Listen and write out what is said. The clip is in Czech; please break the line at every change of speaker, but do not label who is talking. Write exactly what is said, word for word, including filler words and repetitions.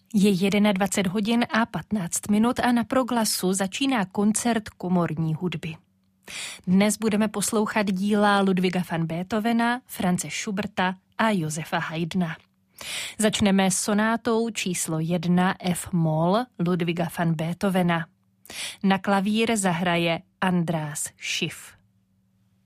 Je dvacet jedna hodin a patnáct minut a na Proglasu začíná koncert komorní hudby. Dnes budeme poslouchat díla Ludwiga van Beethovena, Franze Schuberta a Josefa Haydna. Začneme sonátou číslo jedna F-moll Ludwiga van Beethovena. Na klavír zahraje András Schiff.